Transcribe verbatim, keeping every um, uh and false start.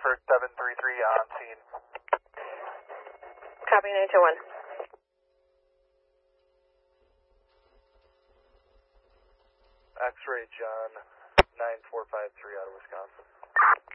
for seven three three on scene. Copy nine two one. X-ray John nine four five three out of Wisconsin.